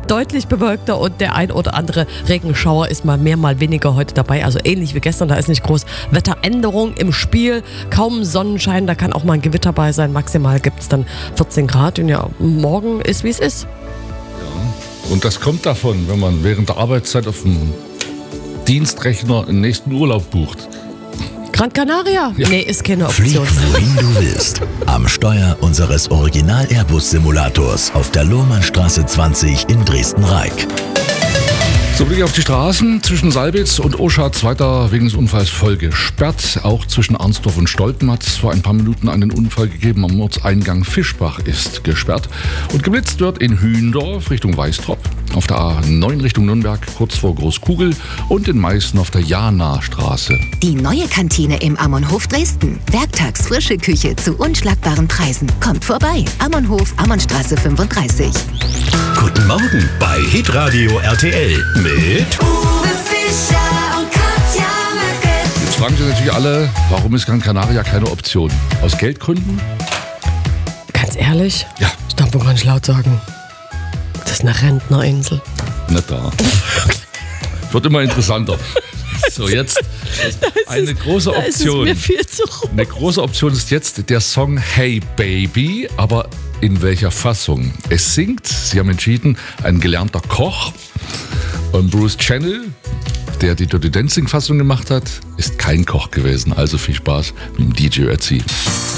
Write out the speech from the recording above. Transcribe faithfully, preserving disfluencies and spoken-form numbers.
deutlich bewölkter und der ein oder andere Regenschauer ist mal mehr, mal weniger heute dabei. Also ähnlich wie gestern, da ist nicht groß Wetteränderung im Spiel. Kaum Sonnenschein, da kann auch mal ein Gewitter bei sein. Maximal gibt es dann vierzehn Grad und ja, morgen ist wie es ist. Ja. Und das kommt davon, wenn man während der Arbeitszeit auf dem Dienstrechner den nächsten Urlaub bucht. Gran Canaria? Ja. Nee, ist keine Flieg, Option. wohin du willst. Am Steuer unseres Original-Airbus-Simulators auf der Lohrmannstraße zwanzig in Dresden-Reik. So, Blick auf die Straßen zwischen Salbitz und Oschatz weiter wegen des Unfalls voll gesperrt. Auch zwischen Arnsdorf und Stolpen hat es vor ein paar Minuten einen Unfall gegeben. Am Ortseingang Fischbach ist gesperrt. Und geblitzt wird in Hündorf Richtung Weistrop, auf der A neun Richtung Nürnberg kurz vor Großkugel und in Meißen auf der Jana-Straße. Die neue Kantine im Ammonhof Dresden. Werktags frische Küche zu unschlagbaren Preisen. Kommt vorbei. Ammonhof, Ammonnstraße fünfunddreißig. Guten Morgen bei Hitradio R T L mit Uwe Fischer und Katja Möcke. Jetzt fragen sich natürlich alle, warum ist Gran Canaria keine Option? Aus Geldgründen? Ganz ehrlich? Ja. Ich darf wohl ganz laut sagen. Das ist eine Rentnerinsel. Nicht da. Wird immer interessanter. So, jetzt eine große Da ist es Option. mir viel zu rum. Eine große Option ist jetzt der Song Hey Baby, aber in welcher Fassung? Es singt, sie haben entschieden, ein gelernter Koch. Und Bruce Channel, der die Dirty Dancing Fassung gemacht hat, ist kein Koch gewesen. Also viel Spaß mit dem D J Ötzi.